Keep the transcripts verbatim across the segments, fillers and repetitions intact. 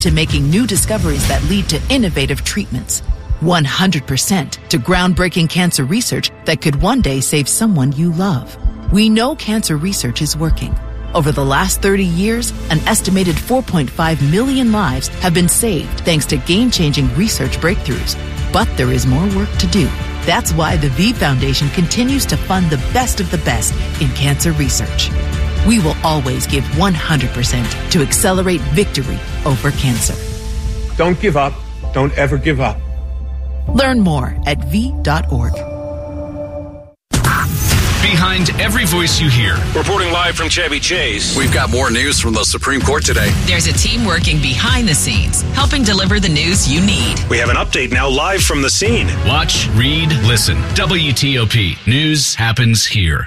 to making new discoveries that lead to innovative treatments. one hundred percent to groundbreaking cancer research that could one day save someone you love. We know cancer research is working. Over the last thirty years, an estimated four point five million lives have been saved thanks to game-changing research breakthroughs. But there is more work to do. That's why the V Foundation continues to fund the best of the best in cancer research. We will always give one hundred percent to accelerate victory over cancer. Don't give up. Don't ever give up. Learn more at v dot org. Behind every voice you hear. Reporting live from Chevy Chase. We've got more news from the Supreme Court today. There's a team working behind the scenes, helping deliver the news you need. We have an update now live from the scene. Watch, read, listen. W T O P. News happens here.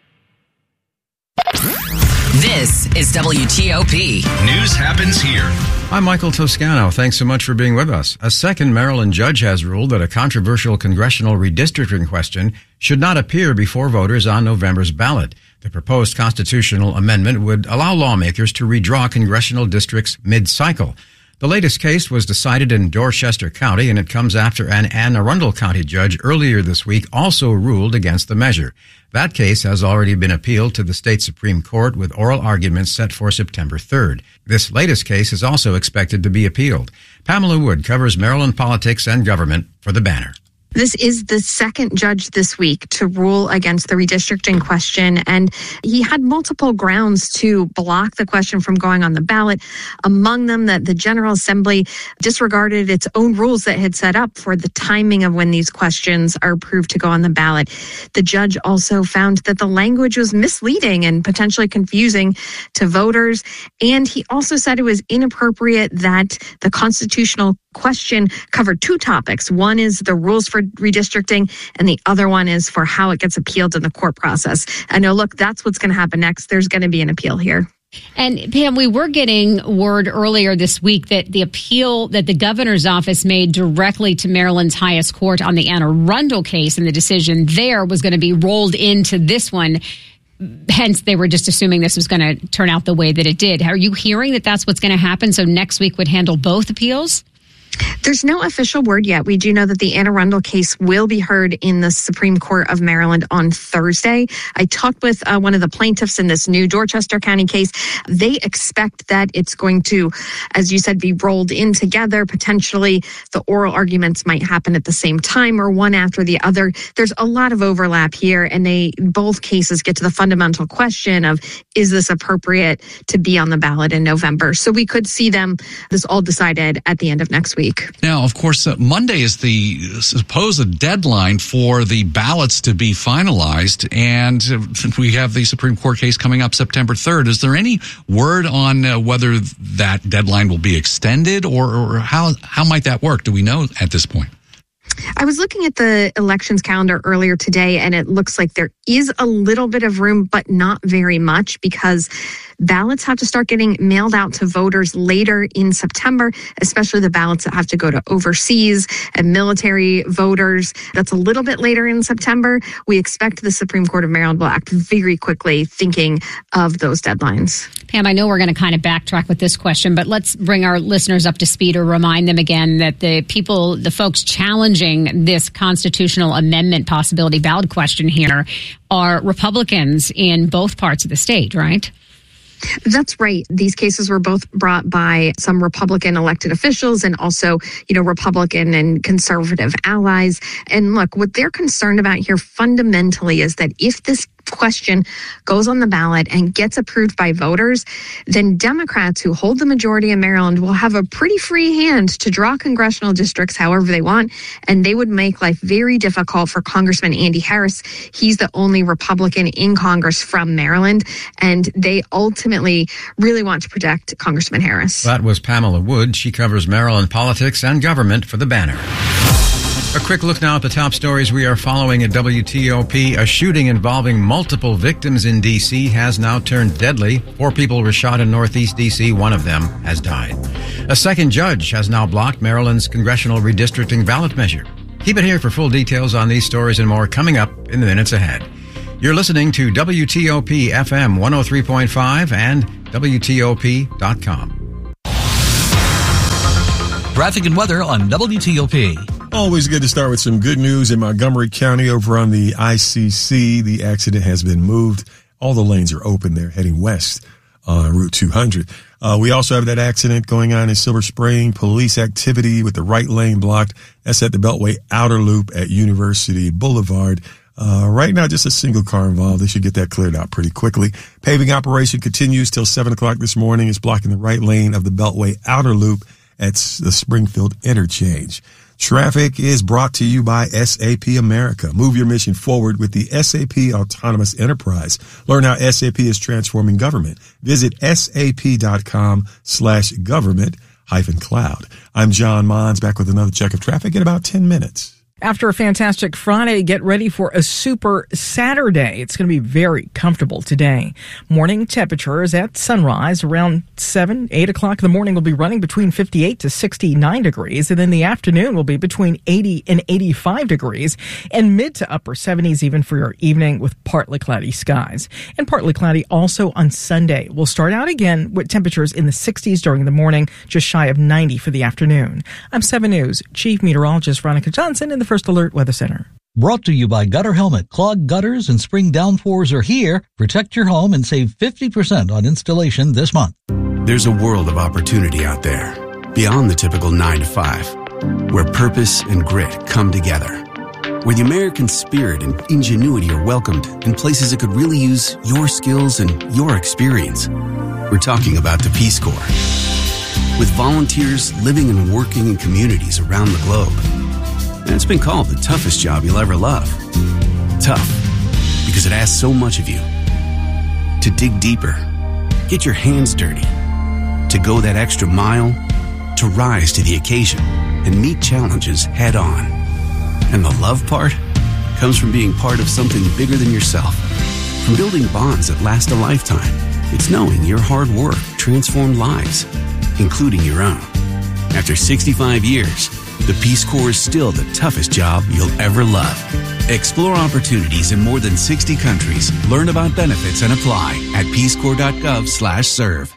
This is W T O P. News happens here. I'm Michael Toscano. Thanks so much for being with us. A second Maryland judge has ruled that a controversial congressional redistricting question should not appear before voters on November's ballot. The proposed constitutional amendment would allow lawmakers to redraw congressional districts mid-cycle. The latest case was decided in Dorchester County, and it comes after an Anne Arundel County judge earlier this week also ruled against the measure. That case has already been appealed to the state Supreme Court with oral arguments set for September third. This latest case is also expected to be appealed. Pamela Wood covers Maryland politics and government for The Banner. This is the second judge this week to rule against the redistricting question, and he had multiple grounds to block the question from going on the ballot. Among them, that the General Assembly disregarded its own rules that had set up for the timing of when these questions are approved to go on the ballot. The judge also found that the language was misleading and potentially confusing to voters, and he also said it was inappropriate that the constitutional question covered two topics. One is the rules for redistricting, and the other one is for how it gets appealed in the court process. And now, look, that's what's going to happen next. There's going to be an appeal here. And Pam, we were getting word earlier this week that the appeal that the governor's office made directly to Maryland's highest court on the Anne Arundel case and the decision there was going to be rolled into this one. Hence, they were just assuming this was going to turn out the way that it did. Are you hearing that that's what's going to happen? So next week would handle both appeals? There's no official word yet. We do know that the Anne Arundel case will be heard in the Supreme Court of Maryland on Thursday. I talked with uh, one of the plaintiffs in this new Dorchester County case. They expect that it's going to, as you said, be rolled in together. Potentially, the oral arguments might happen at the same time or one after the other. There's a lot of overlap here, and they both cases get to the fundamental question of, is this appropriate to be on the ballot in November? So we could see them, this all decided at the end of next week. Now, of course, uh, Monday is the supposed deadline for the ballots to be finalized, and uh, we have the Supreme Court case coming up September third. Is there any word on uh, whether that deadline will be extended, or, or how how might that work? Do we know at this point? I was looking at the elections calendar earlier today, and it looks like there is a little bit of room, but not very much, because ballots have to start getting mailed out to voters later in September, especially the ballots that have to go to overseas and military voters. That's a little bit later in September. We expect the Supreme Court of Maryland will act very quickly, thinking of those deadlines. Pam, I know we're going to kind of backtrack with this question, but let's bring our listeners up to speed or remind them again that the people, the folks challenging this constitutional amendment possibility ballot question here are Republicans in both parts of the state, right? That's right. These cases were both brought by some Republican elected officials and also, you know, Republican and conservative allies. And look, what they're concerned about here fundamentally is that if this question goes on the ballot and gets approved by voters, then Democrats who hold the majority in Maryland will have a pretty free hand to draw congressional districts however they want, and they would make life very difficult for Congressman Andy Harris. He's the only Republican in Congress from Maryland, and they ultimately really want to protect Congressman Harris. That was Pamela Wood. She covers Maryland politics and government for The Banner. A quick look now at the top stories we are following at W T O P. A shooting involving multiple victims in D C has now turned deadly. Four people were shot in Northeast D C. One of them has died. A second judge has now blocked Maryland's congressional redistricting ballot measure. Keep it here for full details on these stories and more coming up in the minutes ahead. You're listening to W T O P F M one oh three point five and W T O P dot com. traffic and weather on W T O P. Always good to start with some good news in Montgomery County over on the I C C. The accident has been moved. All the lanes are open there heading west on Route two hundred. Uh, we also have that accident going on in Silver Spring. Police activity with the right lane blocked. That's at the Beltway Outer Loop at University Boulevard. Uh, right now, just a single car involved. They should get that cleared out pretty quickly. Paving operation continues till seven o'clock this morning. It's blocking the right lane of the Beltway Outer Loop at the Springfield Interchange. Traffic is brought to you by S A P America. Move your mission forward with the S A P Autonomous Enterprise. Learn how S A P is transforming government. Visit sap.com slash government hyphen cloud. I'm John Mons, back with another check of traffic in about ten minutes. After a fantastic Friday, get ready for a super Saturday. It's going to be very comfortable today. Morning temperatures at sunrise around seven, eight o'clock in the morning will be running between fifty-eight to sixty-nine degrees. And then the afternoon will be between eighty and eighty-five degrees and mid to upper seventies even for your evening with partly cloudy skies. And partly cloudy also on Sunday. We'll start out again with temperatures in the sixties during the morning, just shy of ninety for the afternoon. I'm seven News Chief Meteorologist Veronica Johnson in the First Alert Weather Center. Brought to you by Gutter Helmet. Clogged gutters and spring downpours are here. Protect your home and save fifty percent on installation this month. There's a world of opportunity out there, beyond the typical nine to five, where purpose and grit come together, where the American spirit and ingenuity are welcomed in places that could really use your skills and your experience. We're talking about the Peace Corps. With volunteers living and working in communities around the globe. And it's been called the toughest job you'll ever love. Tough, because it asks so much of you. To dig deeper, get your hands dirty, to go that extra mile, to rise to the occasion and meet challenges head on. And the love part comes from being part of something bigger than yourself. From building bonds that last a lifetime, it's knowing your hard work transformed lives, including your own. After sixty-five years, the Peace Corps is still the toughest job you'll ever love. Explore opportunities in more than sixty countries. Learn about benefits and apply at peacecorps.gov slash serve.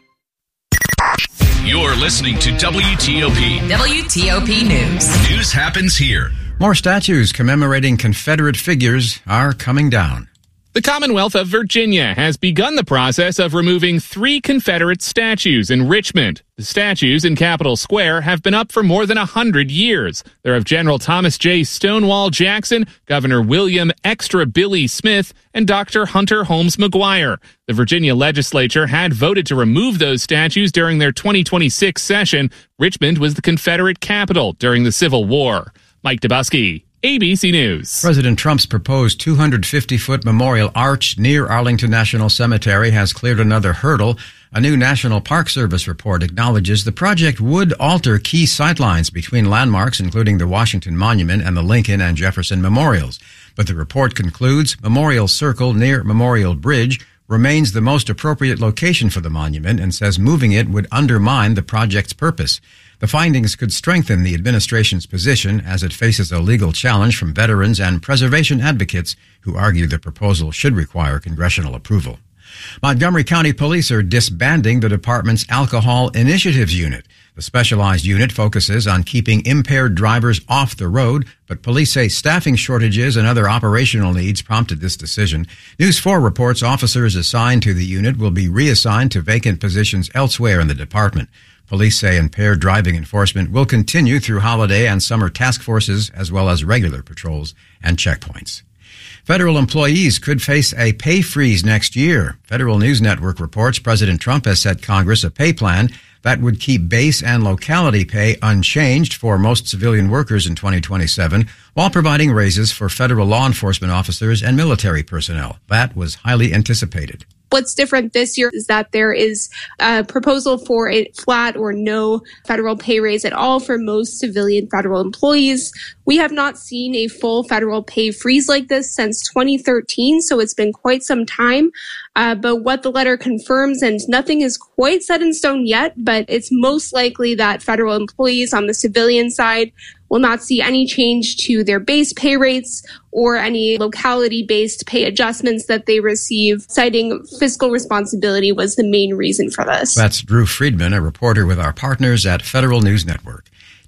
You're listening to W T O P. W T O P News. News happens here. More statues commemorating Confederate figures are coming down. The Commonwealth of Virginia has begun the process of removing three Confederate statues in Richmond. The statues in Capitol Square have been up for more than a hundred years. They're of General Thomas J. Stonewall Jackson, Governor William Extra Billy Smith, and Doctor Hunter Holmes McGuire. The Virginia legislature had voted to remove those statues during their twenty twenty-six session. Richmond was the Confederate capital during the Civil War. Mike Dubusky, A B C News. President Trump's proposed two hundred fifty foot memorial arch near Arlington National Cemetery has cleared another hurdle. A new National Park Service report acknowledges the project would alter key sightlines between landmarks, including the Washington Monument and the Lincoln and Jefferson memorials. But the report concludes Memorial Circle near Memorial Bridge remains the most appropriate location for the monument and says moving it would undermine the project's purpose. The findings could strengthen the administration's position as it faces a legal challenge from veterans and preservation advocates who argue the proposal should require congressional approval. Montgomery County Police are disbanding the department's Alcohol Initiatives Unit. The specialized unit focuses on keeping impaired drivers off the road, but police say staffing shortages and other operational needs prompted this decision. News four reports officers assigned to the unit will be reassigned to vacant positions elsewhere in the department. Police say impaired driving enforcement will continue through holiday and summer task forces as well as regular patrols and checkpoints. Federal employees could face a pay freeze next year. Federal News Network reports President Trump has set Congress a pay plan that would keep base and locality pay unchanged for most civilian workers in twenty twenty-seven, while providing raises for federal law enforcement officers and military personnel. That was highly anticipated. What's different this year is that there is a proposal for a flat or no federal pay raise at all for most civilian federal employees. We have not seen a full federal pay freeze like this since twenty thirteen, so it's been quite some time. Uh, but what the letter confirms, and nothing is quite set in stone yet, but it's most likely that federal employees on the civilian side will not see any change to their base pay rates or any locality-based pay adjustments that they receive, citing fiscal responsibility was the main reason for this. That's Drew Friedman, a reporter with our partners at Federal News Network.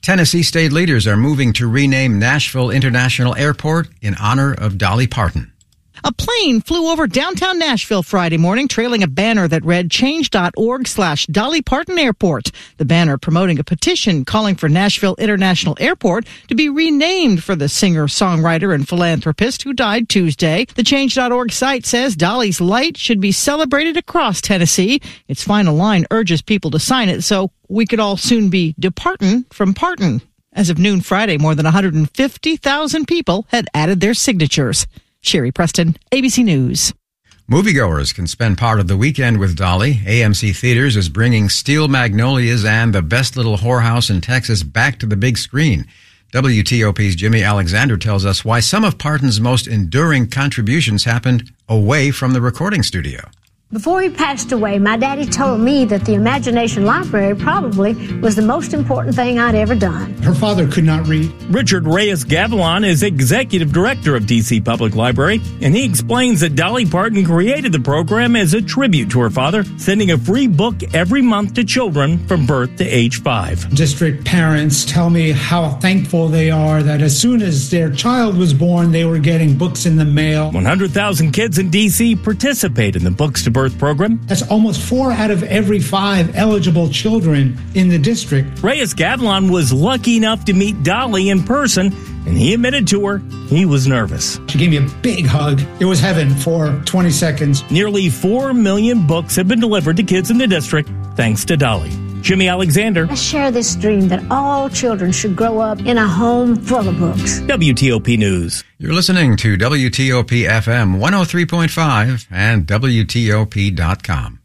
Tennessee state leaders are moving to rename Nashville International Airport in honor of Dolly Parton. A plane flew over downtown Nashville Friday morning, trailing a banner that read change.org slash Dolly Parton Airport. The banner promoting a petition calling for Nashville International Airport to be renamed for the singer, songwriter, and philanthropist who died Tuesday. The change dot org site says Dolly's light should be celebrated across Tennessee. Its final line urges people to sign it so we could all soon be departin' from Parton. As of noon Friday, more than one hundred fifty thousand people had added their signatures. Sherry Preston, A B C News. Moviegoers can spend part of the weekend with Dolly. A M C Theaters is bringing Steel Magnolias and The Best Little Whorehouse in Texas back to the big screen. W T O P's Jimmy Alexander tells us why some of Parton's most enduring contributions happened away from the recording studio. Before he passed away, my daddy told me that the Imagination Library probably was the most important thing I'd ever done. Her father could not read. Richard Reyes-Gavilan is executive director of D C Public Library, and he explains that Dolly Parton created the program as a tribute to her father, sending a free book every month to children from birth to age five. District parents tell me how thankful they are that as soon as their child was born, they were getting books in the mail. one hundred thousand kids in D C participate in the Books to Birth program. That's almost four out of every five eligible children in the district. Reyes-Gavilan was lucky enough to meet Dolly in person, and he admitted to her he was nervous. She gave me a big hug. It was heaven for twenty seconds. Nearly four million books have been delivered to kids in the district thanks to Dolly. Jimmy Alexander. I share this dream that all children should grow up in a home full of books. W T O P News. You're listening to W T O P F M one oh three point five and W T O P dot com.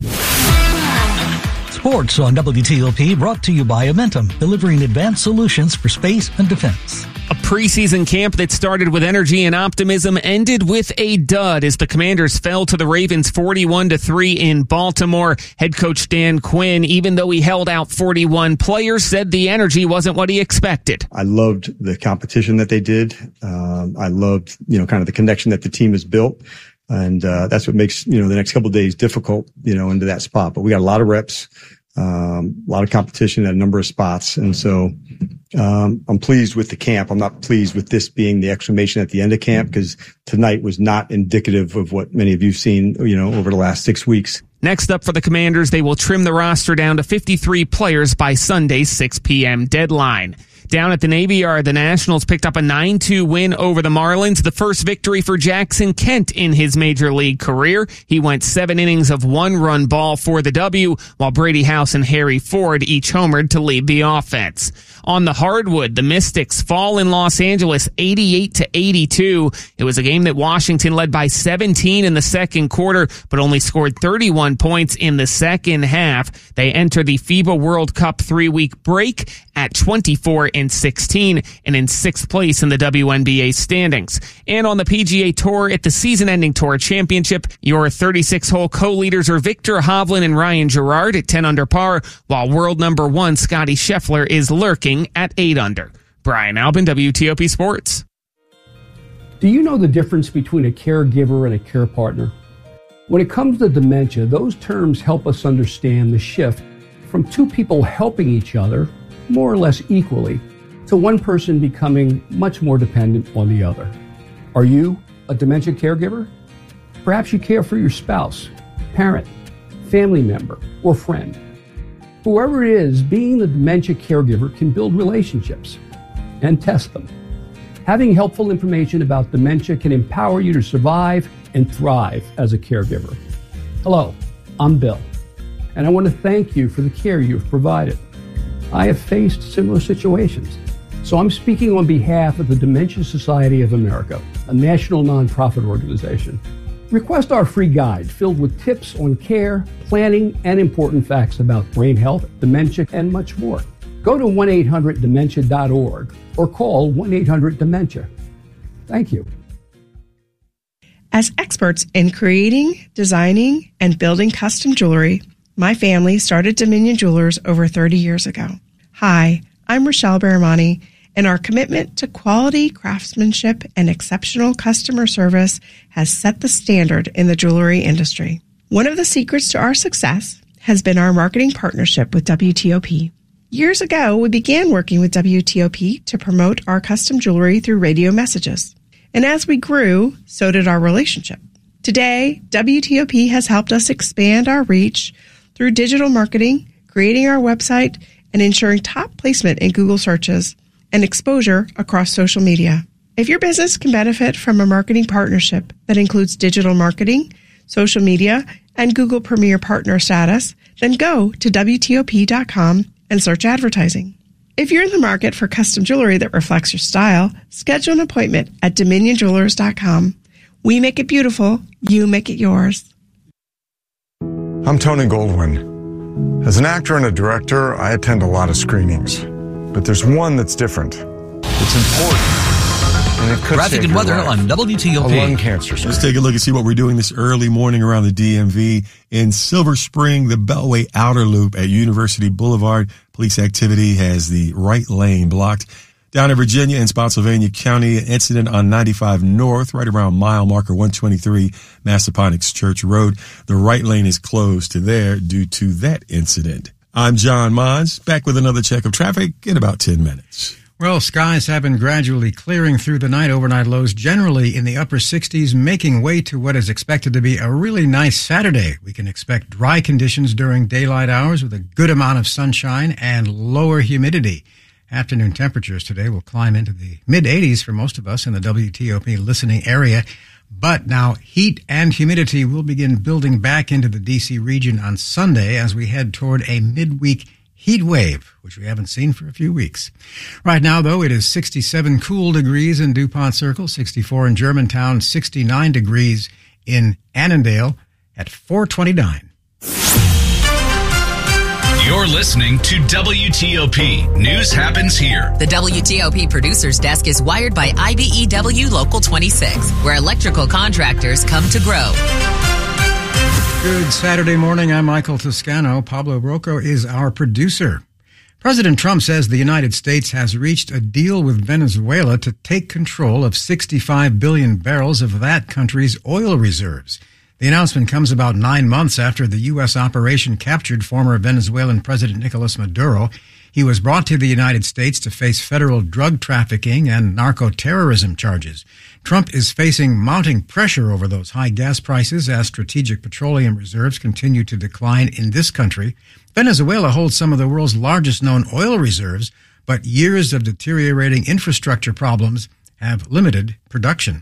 Sports on W T O P brought to you by Amentum, delivering advanced solutions for space and defense. A preseason camp that started with energy and optimism ended with a dud as the Commanders fell to the Ravens forty-one to three in Baltimore. Head coach Dan Quinn, even though he held out forty-one players, said the energy wasn't what he expected. I loved the competition that they did. Um, I loved, you know, kind of the connection that the team has built. And, uh, that's what makes, you know, the next couple of days difficult, you know, into that spot. But we got a lot of reps, um, a lot of competition at a number of spots. And so, um, I'm pleased with the camp. I'm not pleased with this being the exclamation at the end of camp because tonight was not indicative of what many of you've seen, you know, over the last six weeks. Next up for the Commanders, they will trim the roster down to fifty-three players by Sunday's six p.m. deadline. Down at the Navy Yard, the Nationals picked up a nine two win over the Marlins, the first victory for Jackson Kent in his major league career. He went seven innings of one-run ball for the W, while Brady House and Harry Ford each homered to lead the offense. On the hardwood, the Mystics fall in Los Angeles eighty-eight to eighty-two. It was a game that Washington led by seventeen in the second quarter, but only scored thirty-one points in the second half. They enter the FIBA World Cup three-week break at twenty-four and sixteen and in sixth place in the W N B A standings. And on the P G A Tour at the season-ending Tour Championship, your thirty-six hole co-leaders are Victor Hovland and Ryan Gerard at ten under par, while world number one Scotty Scheffler is lurking at eight under. Brian Albin, W T O P Sports. Do you know the difference between a caregiver and a care partner? When it comes to dementia, those terms help us understand the shift from two people helping each other more or less equally to one person becoming much more dependent on the other. Are you a dementia caregiver? Perhaps you care for your spouse, parent, family member, or friend. Whoever it is, being the dementia caregiver can build relationships and test them. Having helpful information about dementia can empower you to survive and thrive as a caregiver. Hello, I'm Bill, and I want to thank you for the care you've provided. I have faced similar situations, so I'm speaking on behalf of the Dementia Society of America, a national nonprofit organization. Request our free guide filled with tips on care, planning, and important facts about brain health, dementia, and much more. Go to one eight hundred dementia dot org or call one eight hundred dementia. Thank you. As experts in creating, designing, and building custom jewelry, my family started Dominion Jewelers over thirty years ago. Hi, I'm Rochelle Baramani, and our commitment to quality craftsmanship and exceptional customer service has set the standard in the jewelry industry. One of the secrets to our success has been our marketing partnership with W T O P. Years ago, we began working with W T O P to promote our custom jewelry through radio messages. And as we grew, so did our relationship. Today, W T O P has helped us expand our reach through digital marketing, creating our website, and ensuring top placement in Google searches and exposure across social media. If your business can benefit from a marketing partnership that includes digital marketing, social media, and Google Premier Partner status, then go to W T O P dot com and search advertising. If you're in the market for custom jewelry that reflects your style, schedule an appointment at Dominion Jewelers dot com. We make it beautiful. You make it yours. I'm Tony Goldwyn. As an actor and a director, I attend a lot of screenings. But there's one that's different. It's important. And it could Traffic and weather life. On W T O P. A lung cancer screening. Let's take a look and see what we're doing this early morning around the D M V. In Silver Spring, the Beltway Outer Loop at University Boulevard, police activity has the right lane blocked. Down in Virginia and Spotsylvania County, an incident on ninety-five North, right around mile marker one twenty-three, Massaponax Church Road. The right lane is closed to there due to that incident. I'm John Mons, back with another check of traffic in about ten minutes. Well, skies have been gradually clearing through the night. Overnight lows generally in the upper sixties, making way to what is expected to be a really nice Saturday. We can expect dry conditions during daylight hours with a good amount of sunshine and lower humidity. Afternoon temperatures today will climb into the mid-eighties for most of us in the W T O P listening area. But now heat and humidity will begin building back into the D C region on Sunday as we head toward a midweek heat wave, which we haven't seen for a few weeks. Right now, though, it is sixty-seven cool degrees in DuPont Circle, sixty-four in Germantown, sixty-nine degrees in Annandale at four twenty-nine. You're listening to W T O P. News happens here. The W T O P Producers Desk is wired by I B E W Local twenty-six, where electrical contractors come to grow. Good Saturday morning. I'm Michael Toscano. Pablo Rocco is our producer. President Trump says the United States has reached a deal with Venezuela to take control of sixty-five billion barrels of that country's oil reserves. The announcement comes about nine months after the U S operation captured former Venezuelan President Nicolas Maduro. He was brought to the United States to face federal drug trafficking and narco-terrorism charges. Trump is facing mounting pressure over those high gas prices as strategic petroleum reserves continue to decline in this country. Venezuela holds some of the world's largest known oil reserves, but years of deteriorating infrastructure problems have limited production.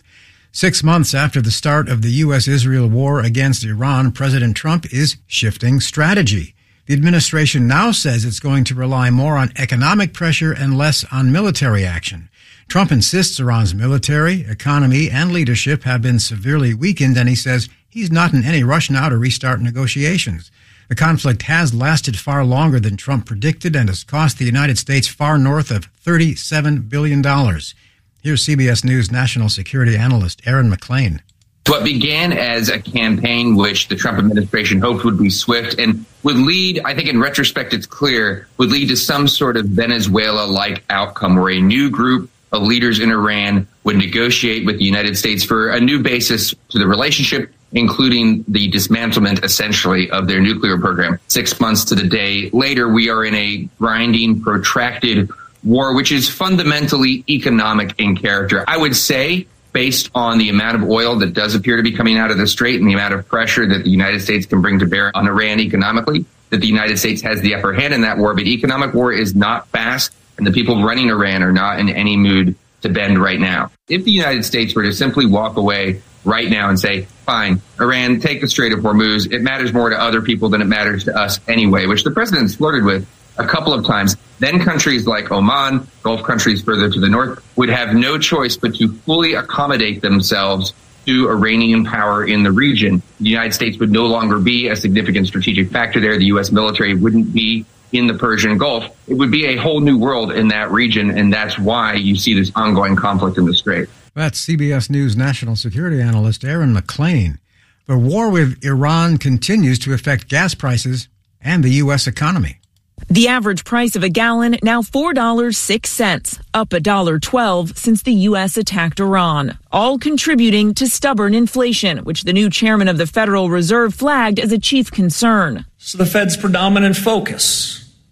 Six months after the start of the U S Israel war against Iran, President Trump is shifting strategy. The administration now says it's going to rely more on economic pressure and less on military action. Trump insists Iran's military, economy, and leadership have been severely weakened, and he says he's not in any rush now to restart negotiations. The conflict has lasted far longer than Trump predicted and has cost the United States far north of thirty-seven billion dollars. Here's C B S News national security analyst Aaron McClain. What began as a campaign which the Trump administration hoped would be swift and would lead, I think in retrospect it's clear, would lead to some sort of Venezuela-like outcome where a new group of leaders in Iran would negotiate with the United States for a new basis to the relationship, including the dismantlement, essentially, of their nuclear program. Six months to the day later, we are in a grinding, protracted war, which is fundamentally economic in character. I would say, based on the amount of oil that does appear to be coming out of the Strait and the amount of pressure that the United States can bring to bear on Iran economically, that the United States has the upper hand in that war. But economic war is not fast, and the people running Iran are not in any mood to bend right now. If the United States were to simply walk away right now and say, fine, Iran, take the Strait of Hormuz, it matters more to other people than it matters to us anyway, which the president's flirted with a couple of times, then countries like Oman, Gulf countries further to the north, would have no choice but to fully accommodate themselves to Iranian power in the region. The United States would no longer be a significant strategic factor there. The U S military wouldn't be in the Persian Gulf. It would be a whole new world in that region, and that's why you see this ongoing conflict in the Strait. That's C B S News national security analyst Aaron McClain. The war with Iran continues to affect gas prices and the U S economy. The average price of a gallon now four dollars and six cents, up one dollar and twelve cents since the U S attacked Iran, all contributing to stubborn inflation, which the new chairman of the Federal Reserve flagged as a chief concern. So the Fed's predominant focus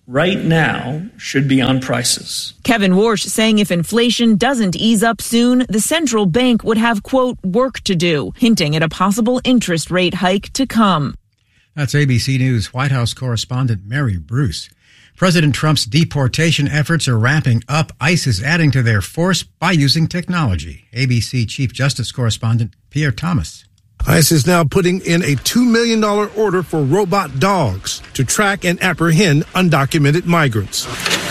right now should be on prices. Kevin Warsh saying if inflation doesn't ease up soon, the central bank would have, quote, work to do, hinting at a possible interest rate hike to come. That's A B C News White House correspondent Mary Bruce. President Trump's deportation efforts are ramping up. ICE is adding to their force by using technology. A B C Chief Justice correspondent Pierre Thomas. ICE is now putting in a two million dollars order for robot dogs to track and apprehend undocumented migrants.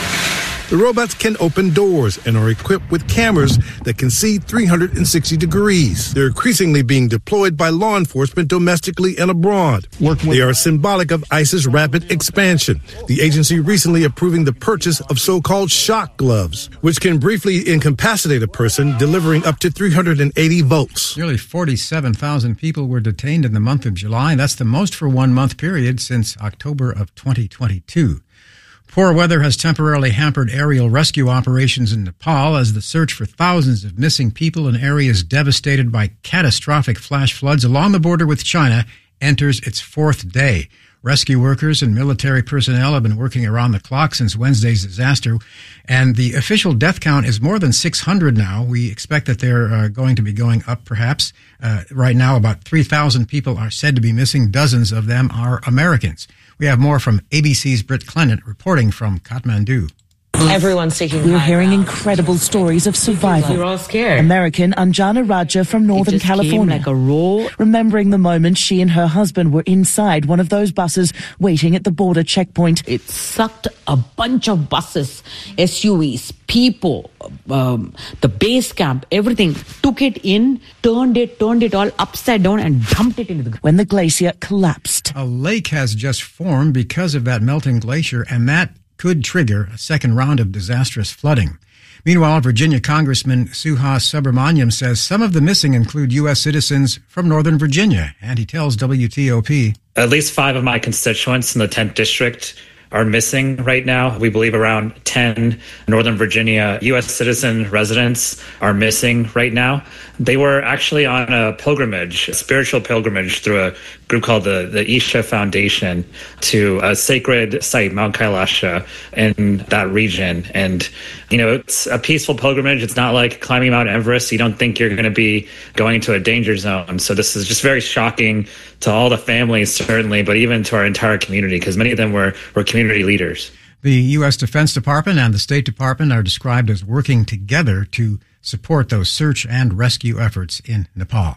The robots can open doors and are equipped with cameras that can see three hundred sixty degrees. They're increasingly being deployed by law enforcement domestically and abroad. They are symbolic of ICE's rapid expansion. The agency recently approving the purchase of so-called shock gloves, which can briefly incapacitate a person, delivering up to three hundred eighty volts. Nearly forty-seven thousand people were detained in the month of July. That's the most for one month period since October of twenty twenty-two. Poor weather has temporarily hampered aerial rescue operations in Nepal as the search for thousands of missing people in areas devastated by catastrophic flash floods along the border with China enters its fourth day. Rescue workers and military personnel have been working around the clock since Wednesday's disaster, and the official death count is more than six hundred now. We expect that they're uh, going to be going up, perhaps. Uh, right now, about three thousand people are said to be missing. Dozens of them are Americans. We have more from A B C's Britt Clement reporting from Kathmandu. Everyone's taking We're hearing rounds. incredible stories of survival. We're all scared. American Anjana Raja from Northern it just California. Came like a roll. Remembering the moment she and her husband were inside one of those buses waiting at the border checkpoint. It sucked a bunch of buses, S U Vs, people, um, the base camp, everything. Took it in, turned it, turned it all upside down and dumped it into the... When the glacier collapsed. A lake has just formed because of that melting glacier, and that could trigger a second round of disastrous flooding. Meanwhile, Virginia Congressman Suhas Subramaniam says some of the missing include U S citizens from Northern Virginia, and he tells W T O P. At least five of my constituents in the tenth District are missing right now. We believe around ten Northern Virginia U S citizen residents are missing right now. They were actually on a pilgrimage, a spiritual pilgrimage through a group called the, the Isha Foundation to a sacred site, Mount Kailasha, in that region. And, you know, it's a peaceful pilgrimage. It's not like climbing Mount Everest. You don't think you're going to be going to a danger zone. So this is just very shocking to all the families, certainly, but even to our entire community, because many of them were, were community leaders. The U S Defense Department and the State Department are described as working together to support those search and rescue efforts in Nepal.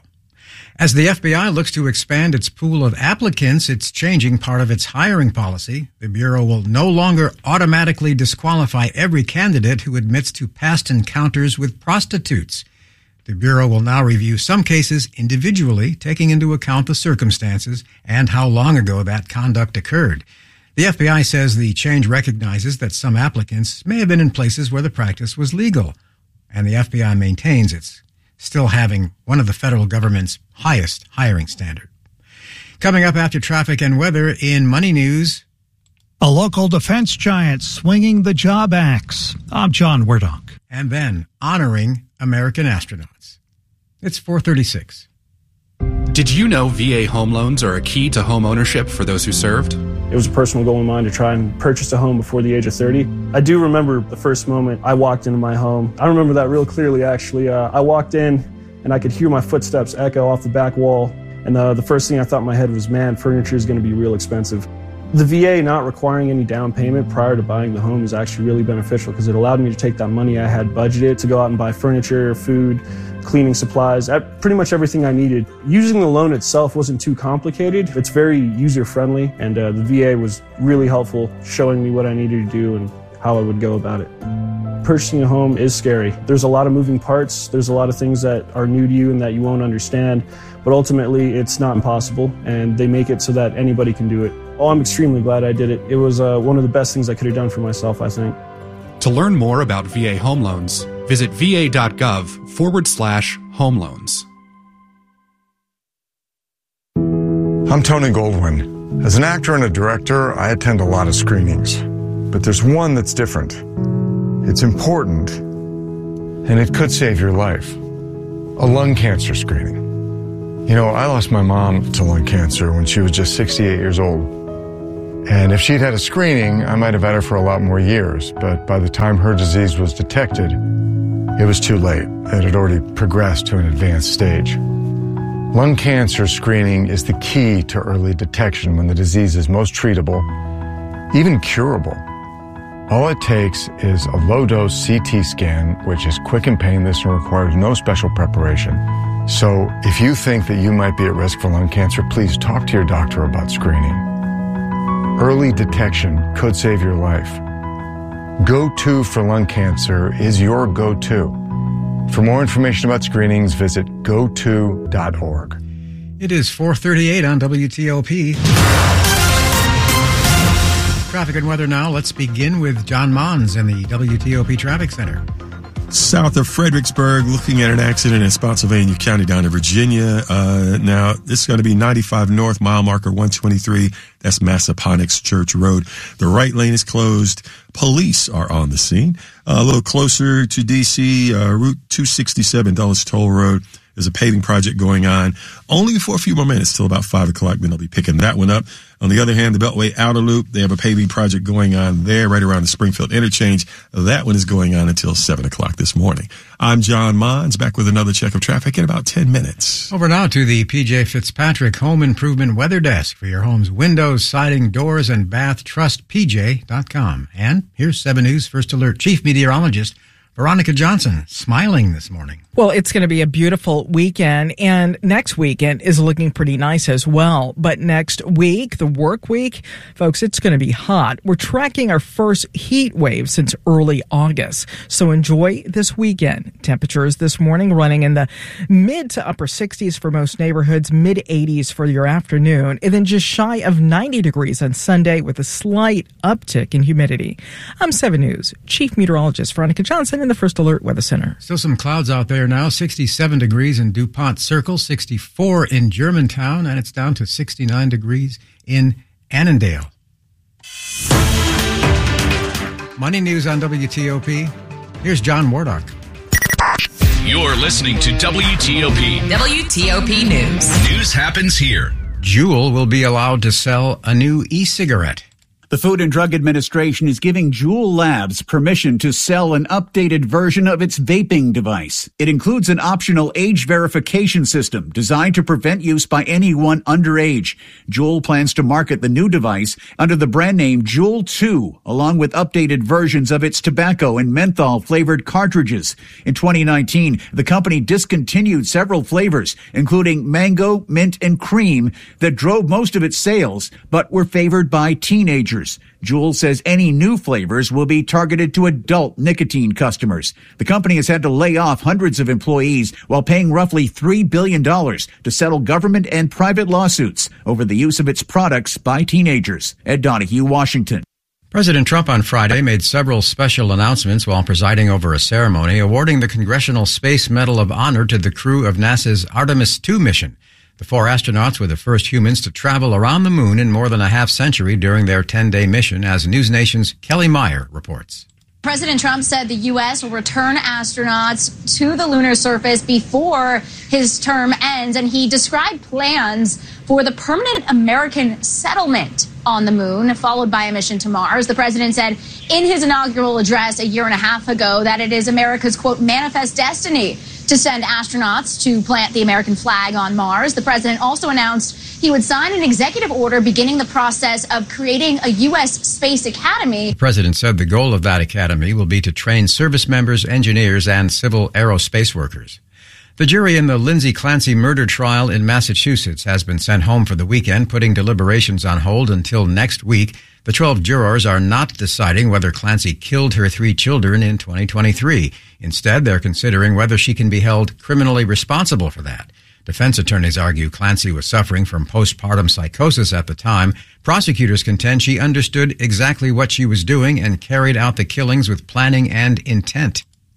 As the F B I looks to expand its pool of applicants, it's changing part of its hiring policy. The Bureau will no longer automatically disqualify every candidate who admits to past encounters with prostitutes. The Bureau will now review some cases individually, taking into account the circumstances and how long ago that conduct occurred. The F B I says the change recognizes that some applicants may have been in places where the practice was legal, and the F B I maintains it's still having one of the federal government's highest hiring standard. Coming up after traffic and weather in Money News. A local defense giant swinging the job axe. I'm John Werdock. And then honoring American astronauts. It's four thirty-six. Did you know V A home loans are a key to home ownership for those who served? It was a personal goal of mine to try and purchase a home before the age of thirty. I do remember the first moment I walked into my home. I remember that real clearly, actually. Uh, I walked in and I could hear my footsteps echo off the back wall. And uh, the first thing I thought in my head was, man, furniture is going to be real expensive. The V A not requiring any down payment prior to buying the home is actually really beneficial because it allowed me to take that money I had budgeted to go out and buy furniture, food, cleaning supplies, pretty much everything I needed. Using the loan itself wasn't too complicated. It's very user-friendly, and uh, the V A was really helpful, showing me what I needed to do and how I would go about it. Purchasing a home is scary. There's a lot of moving parts. There's a lot of things that are new to you and that you won't understand, but ultimately it's not impossible, and they make it so that anybody can do it. Oh, I'm extremely glad I did it. It was uh, one of the best things I could have done for myself, I think. To learn more about V A home loans, visit va.gov forward slash home loans. I'm Tony Goldwyn. As an actor and a director, I attend a lot of screenings. But there's one that's different. It's important, and it could save your life. A lung cancer screening. You know, I lost my mom to lung cancer when she was just sixty-eight years old. And if she'd had a screening, I might have had her for a lot more years. But by the time her disease was detected, it was too late. It had already progressed to an advanced stage. Lung cancer screening is the key to early detection when the disease is most treatable, even curable. All it takes is a low-dose C T scan, which is quick and painless and requires no special preparation. So if you think that you might be at risk for lung cancer, please talk to your doctor about screening. Early detection could save your life. Go-To for lung cancer is your go-to. For more information about screenings, visit go to dot org. It is four thirty-eight on W T O P. Traffic and weather now. Let's begin with John Mons in the W T O P Traffic Center. South of Fredericksburg, looking at an accident in Spotsylvania County down to Virginia. Uh, now, this is going to be ninety-five North, mile marker one twenty-three. That's Massaponax Church Road. The right lane is closed. Police are on the scene. Uh, a little closer to D C, uh, Route two sixty-seven, Dulles Toll Road. There's a paving project going on only for a few more minutes till about five o'clock. Then they'll be picking that one up. On the other hand, the Beltway Outer Loop, they have a paving project going on there right around the Springfield interchange. That one is going on until seven o'clock this morning. I'm John Mons, back with another check of traffic in about ten minutes. Over now to the P J Fitzpatrick Home Improvement Weather Desk for your home's windows, siding, doors, and bath. Trust P J dot com. And here's seven News First Alert Chief Meteorologist Veronica Johnson, smiling this morning. Well, it's going to be a beautiful weekend, and next weekend is looking pretty nice as well. But next week, the work week, folks, it's going to be hot. We're tracking our first heat wave since early August. So enjoy this weekend. Temperatures this morning running in the mid to upper sixties for most neighborhoods, mid eighties for your afternoon, and then just shy of ninety degrees on Sunday with a slight uptick in humidity. I'm seven News Chief Meteorologist Veronica Johnson in the First Alert Weather Center. Still some clouds out there now, sixty-seven degrees in DuPont Circle, sixty-four in Germantown, and it's down to sixty-nine degrees in Annandale. Money News on W T O P. Here's John Wardock. You're listening to W T O P. W T O P News. News happens here. Juul will be allowed to sell a new e-cigarette. The Food and Drug Administration is giving Juul Labs permission to sell an updated version of its vaping device. It includes an optional age verification system designed to prevent use by anyone underage. Juul plans to market the new device under the brand name Juul two, along with updated versions of its tobacco and menthol-flavored cartridges. In twenty nineteen, the company discontinued several flavors, including mango, mint, and cream, that drove most of its sales, but were favored by teenagers. Juul says any new flavors will be targeted to adult nicotine customers. The company has had to lay off hundreds of employees while paying roughly three billion dollars to settle government and private lawsuits over the use of its products by teenagers. Ed Donahue, Washington. President Trump on Friday made several special announcements while presiding over a ceremony awarding the Congressional Space Medal of Honor to the crew of NASA's Artemis two mission. The four astronauts were the first humans to travel around the moon in more than a half century during their ten-day mission, as News Nation's Kelly Meyer reports. President Trump said the U S will return astronauts to the lunar surface before his term ends, and he described plans for the permanent American settlement on the moon, followed by a mission to Mars. The president said in his inaugural address a year and a half ago that it is America's, quote, manifest destiny to send astronauts to plant the American flag on Mars. The president also announced he would sign an executive order beginning the process of creating a U S space academy. The president said the goal of that academy will be to train service members, engineers, and civil aerospace workers. The jury in the Lindsay Clancy murder trial in Massachusetts has been sent home for the weekend, putting deliberations on hold until next week. The twelve jurors are not deciding whether Clancy killed her three children in twenty twenty-three. Instead, they're considering whether she can be held criminally responsible for that. Defense attorneys argue Clancy was suffering from postpartum psychosis at the time. Prosecutors contend she understood exactly what she was doing and carried out the killings with planning and intent.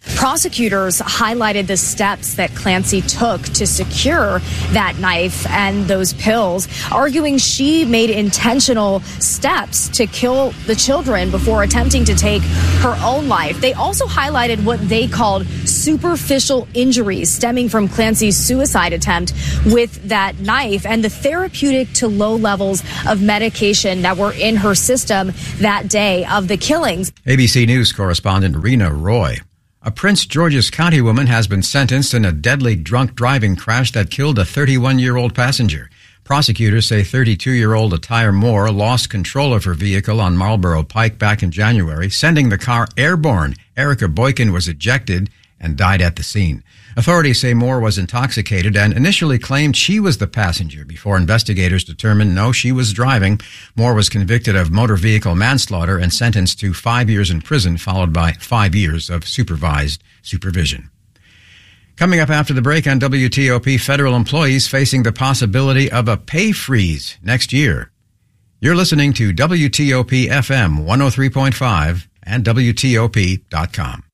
Prosecutors highlighted the steps that Clancy took to secure that knife and those pills, arguing she made intentional steps to kill the children before attempting to take her own life. They also highlighted what they called superficial injuries stemming from Clancy's suicide attempt with that knife and the therapeutic to low levels of medication that were in her system that day of the killings. A B C News correspondent Rena Roy. A Prince George's County woman has been sentenced in a deadly drunk driving crash that killed a thirty-one-year-old passenger. Prosecutors say thirty-two-year-old Attire Moore lost control of her vehicle on Marlborough Pike back in January, sending the car airborne. Erica Boykin was ejected and died at the scene. Authorities say Moore was intoxicated and initially claimed she was the passenger before investigators determined no, she was driving. Moore was convicted of motor vehicle manslaughter and sentenced to five years in prison, followed by five years of supervised supervision. Coming up after the break on W T O P, federal employees facing the possibility of a pay freeze next year. You're listening to W T O P F M one oh three point five and W T O P dot com.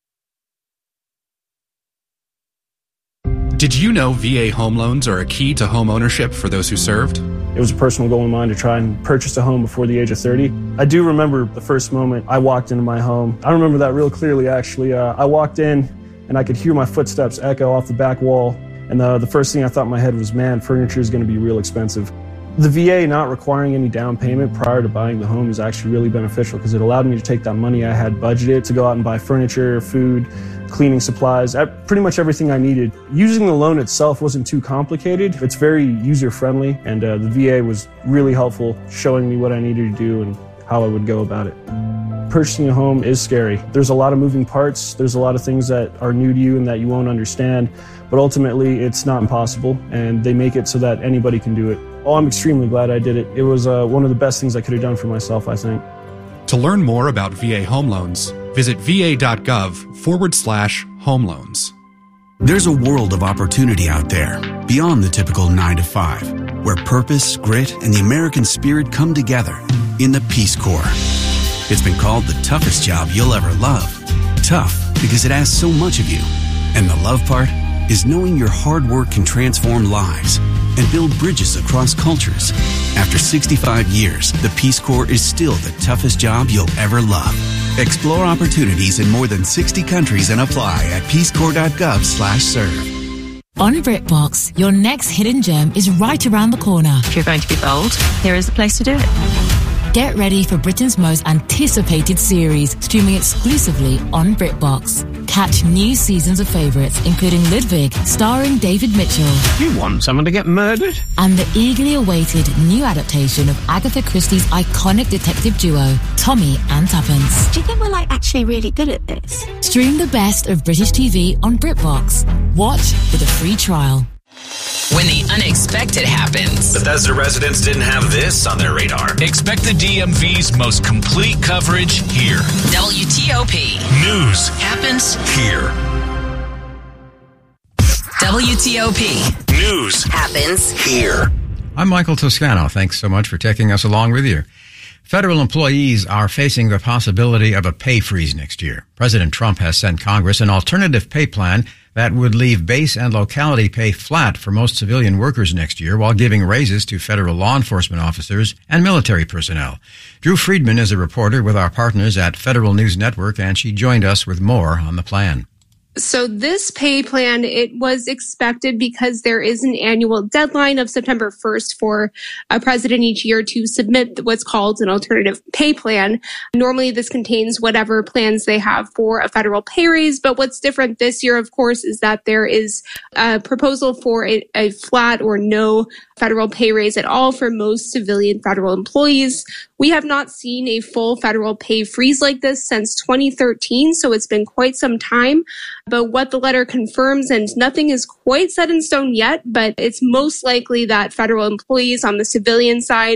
Did you know V A home loans are a key to home ownership for those who served? It was a personal goal of mine to try and purchase a home before the age of thirty. I do remember the first moment I walked into my home. I remember that real clearly, actually. Uh, I walked in and I could hear my footsteps echo off the back wall. And the, the first thing I thought in my head was, man, furniture is going to be real expensive. The V A not requiring any down payment prior to buying the home is actually really beneficial because it allowed me to take that money I had budgeted to go out and buy furniture, food, cleaning supplies, pretty much everything I needed. Using the loan itself wasn't too complicated. It's very user-friendly, and uh, the V A was really helpful, showing me what I needed to do and how I would go about it. Purchasing a home is scary. There's a lot of moving parts. There's a lot of things that are new to you and that you won't understand, but ultimately it's not impossible, and they make it so that anybody can do it. Oh, I'm extremely glad I did it. It was uh, one of the best things I could have done for myself, I think. To learn more about V A home loans, visit va.gov forward slash home loans. There's a world of opportunity out there beyond the typical nine to five, where purpose, grit, and the American spirit come together in the Peace Corps. It's been called the toughest job you'll ever love. Tough because it asks so much of you. And the love part is knowing your hard work can transform lives and build bridges across cultures. After sixty-five years, the Peace Corps is still the toughest job you'll ever love. Explore opportunities in more than sixty countries and apply at peacecorps.gov slash serve. On BritBox, your next hidden gem is right around the corner. If you're going to be bold, here is the place to do it. Get ready for Britain's most anticipated series, streaming exclusively on BritBox. Catch new seasons of favourites, including Ludwig, starring David Mitchell. You want someone to get murdered? And the eagerly awaited new adaptation of Agatha Christie's iconic detective duo, Tommy and Tuppence. Do you think we're, like, actually really good at this? Stream the best of British T V on BritBox. Watch with a free trial. When the unexpected happens. Bethesda residents didn't have this on their radar. Expect the D M V's most complete coverage here. W T O P. News happens here. W T O P. News happens here. I'm Michael Toscano. Thanks so much for taking us along with you. Federal employees are facing the possibility of a pay freeze next year. President Trump has sent Congress an alternative pay plan that would leave base and locality pay flat for most civilian workers next year while giving raises to federal law enforcement officers and military personnel. Drew Friedman is a reporter with our partners at Federal News Network, and she joined us with more on the plan. So this pay plan, it was expected because there is an annual deadline of September first for a president each year to submit what's called an alternative pay plan. Normally this contains whatever plans they have for a federal pay raise, but what's different this year, of course, is that there is a proposal for a, a flat or no federal pay raise at all for most civilian federal employees. We have not seen a full federal pay freeze like this since twenty thirteen, so it's been quite some time. But what the letter confirms, and nothing is quite set in stone yet, but it's most likely that federal employees on the civilian side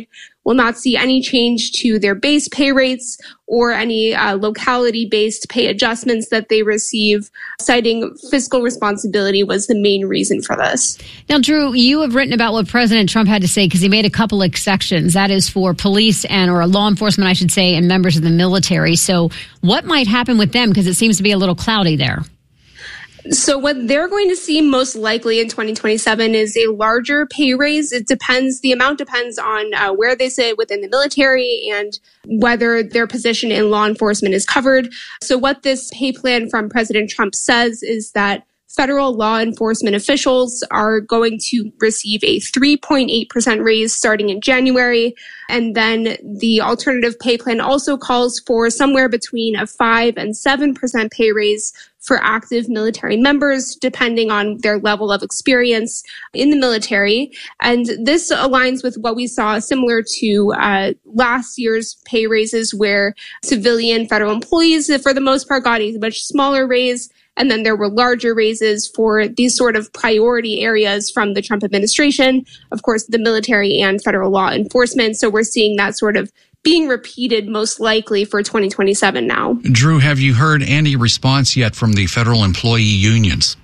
will not see any change to their base pay rates or any uh, locality-based pay adjustments that they receive, citing fiscal responsibility was the main reason for this. Now, Drew, you have written about what President Trump had to say because he made a couple exceptions. That is for police and, or law enforcement, I should say, and members of the military. So what might happen with them? Because it seems to be a little cloudy there. So what they're going to see most likely in twenty twenty-seven is a larger pay raise. It depends, the amount depends on uh, where they sit within the military and whether their position in law enforcement is covered. So what this pay plan from President Trump says is that federal law enforcement officials are going to receive a three point eight percent raise starting in January. And then the alternative pay plan also calls for somewhere between a five and seven percent pay raise for active military members, depending on their level of experience in the military. And this aligns with what we saw similar to uh, last year's pay raises, where civilian federal employees, for the most part, got a much smaller raise. And then there were larger raises for these sort of priority areas from the Trump administration, of course, the military and federal law enforcement. So we're seeing that sort of being repeated most likely for twenty twenty-seven now. Drew, have you heard any response yet from the federal employee unions?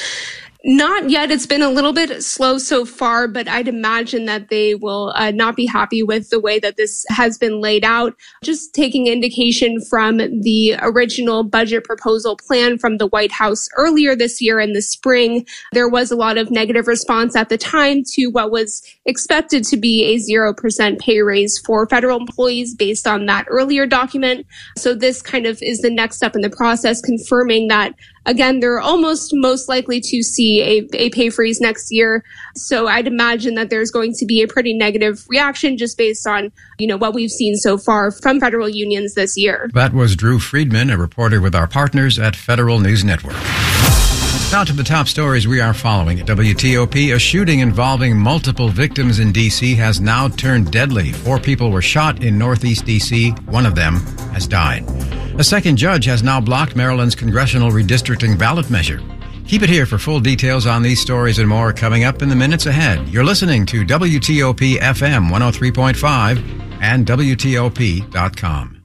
Not yet. It's been a little bit slow so far, but I'd imagine that they will uh, not be happy with the way that this has been laid out. Just taking indication from the original budget proposal plan from the White House earlier this year in the spring, there was a lot of negative response at the time to what was expected to be a zero percent pay raise for federal employees based on that earlier document. So this kind of is the next step in the process, confirming that, again, they're almost most likely to see a, a pay freeze next year. So I'd imagine that there's going to be a pretty negative reaction just based on, you know, what we've seen so far from federal unions this year. That was Drew Friedman, a reporter with our partners at Federal News Network. Now to the top stories we are following at W T O P. A shooting involving multiple victims in D C has now turned deadly. Four people were shot in Northeast D C. One of them has died. A second judge has now blocked Maryland's congressional redistricting ballot measure. Keep it here for full details on these stories and more coming up in the minutes ahead. You're listening to W T O P F M one oh three point five and W T O P dot com.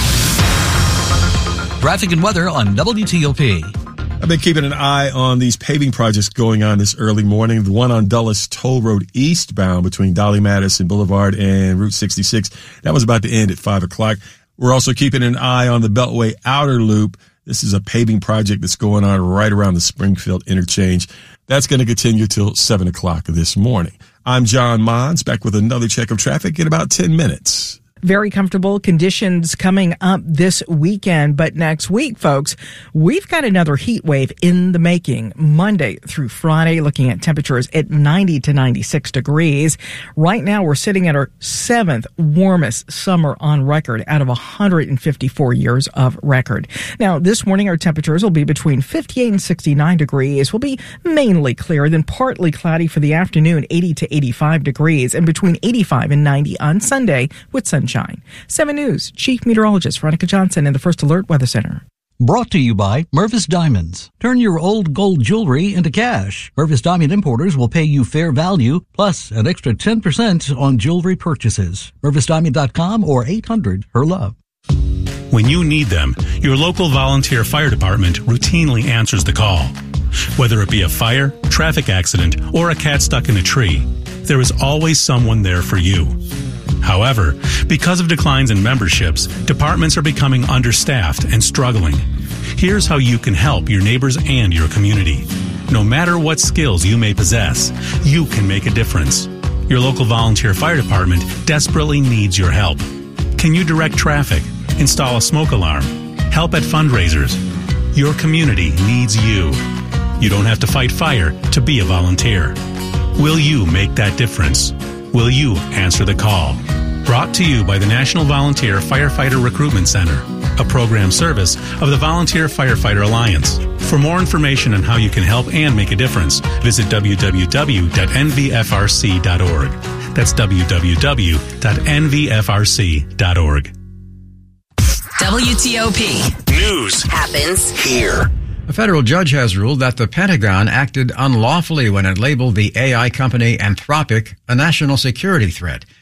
Traffic and weather on W T O P. I've been keeping an eye on these paving projects going on this early morning. The one on Dulles Toll Road eastbound between Dolly Madison Boulevard and Route sixty-six, that was about to end at five o'clock. We're also keeping an eye on the Beltway Outer Loop. This is a paving project that's going on right around the Springfield interchange. That's going to continue till seven o'clock this morning. I'm John Mons, back with another check of traffic in about ten minutes. Very comfortable conditions coming up this weekend. But next week, folks, we've got another heat wave in the making. Monday through Friday, looking at temperatures at ninety to ninety-six degrees. Right now, we're sitting at our seventh warmest summer on record out of one hundred fifty-four years of record. Now, this morning, our temperatures will be between fifty-eight and sixty-nine degrees. Will be mainly clear, then partly cloudy for the afternoon, eighty to eighty-five degrees, and between eighty-five and ninety on Sunday with sunshine. seven News Chief Meteorologist Veronica Johnson in the First Alert Weather Center. Brought to you by Mervis Diamonds. Turn your old gold jewelry into cash. Mervis Diamond Importers will pay you fair value plus an extra ten percent on jewelry purchases. Mervis Diamond dot com or eight hundred her love. When you need them, your local volunteer fire department routinely answers the call. Whether it be a fire, traffic accident, or a cat stuck in a tree, there is always someone there for you. However, because of declines in memberships, departments are becoming understaffed and struggling. Here's how you can help your neighbors and your community. No matter what skills you may possess, you can make a difference. Your local volunteer fire department desperately needs your help. Can you direct traffic, install a smoke alarm, help at fundraisers? Your community needs you. You don't have to fight fire to be a volunteer. Will you make that difference? Will you answer the call? Brought to you by the National Volunteer Firefighter Recruitment Center, a program service of the Volunteer Firefighter Alliance. For more information on how you can help and make a difference, visit w w w dot n v f r c dot org. That's w w w dot n v f r c dot org. W T O P News happens here. A federal judge has ruled that the Pentagon acted unlawfully when it labeled the A I company Anthropic a national security threat.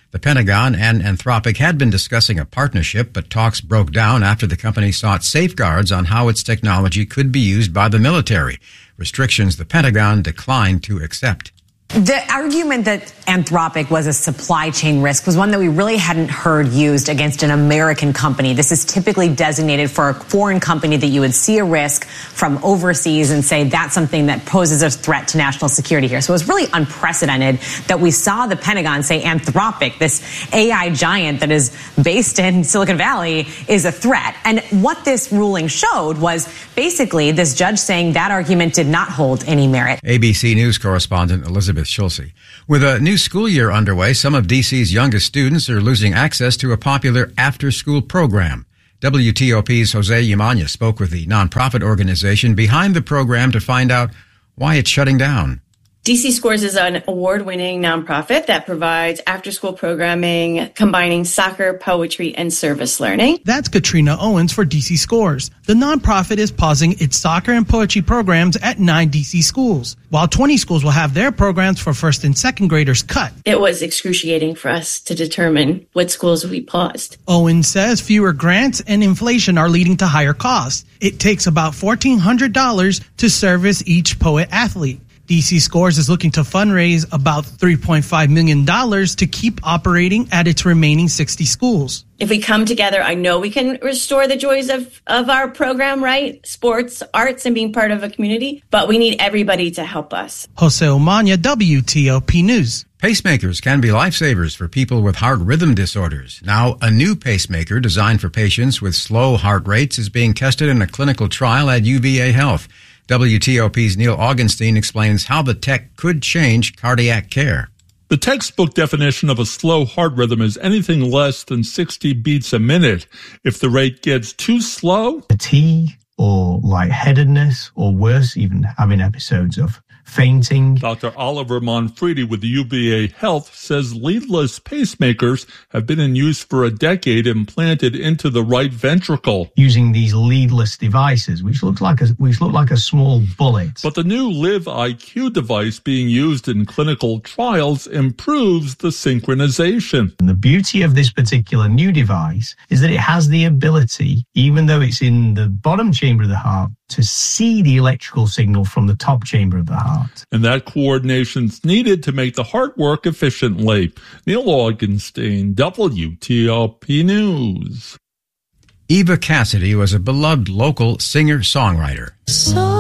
The Pentagon and Anthropic had been discussing a partnership, but talks broke down after the company sought safeguards on how its technology could be used by the military, restrictions the Pentagon declined to accept. The argument that Anthropic was a supply chain risk was one that we really hadn't heard used against an American company. This is typically designated for a foreign company that you would see a risk from overseas and say that's something that poses a threat to national security here. So it was really unprecedented that we saw the Pentagon say Anthropic, this A I giant that is based in Silicon Valley, is a threat. And what this ruling showed was basically this judge saying that argument did not hold any merit. A B C News correspondent Elizabeth Schulze. With a new school year underway, some of D C's youngest students are losing access to a popular after-school program. W T O P's Jose Yamanya spoke with the nonprofit organization behind the program to find out why it's shutting down. D C Scores is an award-winning nonprofit that provides after-school programming combining soccer, poetry, and service learning. That's Katrina Owens for D C Scores. The nonprofit is pausing its soccer and poetry programs at nine D C schools, while twenty schools will have their programs for first and second graders cut. It was excruciating for us to determine what schools we paused. Owens says fewer grants and inflation are leading to higher costs. It takes about fourteen hundred dollars to service each poet athlete. D C Scores is looking to fundraise about three point five million dollars to keep operating at its remaining sixty schools. If we come together, I know we can restore the joys of, of our program, right? Sports, arts, and being part of a community. But we need everybody to help us. Jose Omania, W T O P News. Pacemakers can be lifesavers for people with heart rhythm disorders. Now, a new pacemaker designed for patients with slow heart rates is being tested in a clinical trial at U V A Health. W T O P's Neil Augenstein explains how the tech could change cardiac care. The textbook definition of a slow heart rhythm is anything less than sixty beats a minute. If the rate gets too slow, fatigue or lightheadedness, or worse, even having episodes of fainting. Doctor Oliver Monfredi with the U V A Health says leadless pacemakers have been in use for a decade, implanted into the right ventricle. Using these leadless devices, which looks like a which look like a small bullet. But the new Live I Q device being used in clinical trials improves the synchronization. And the beauty of this particular new device is that it has the ability, even though it's in the bottom chamber of the heart, to see the electrical signal from the top chamber of the heart. And that coordination's needed to make the heart work efficiently. Neil Augenstein, W T O P News. Eva Cassidy was a beloved local singer-songwriter. So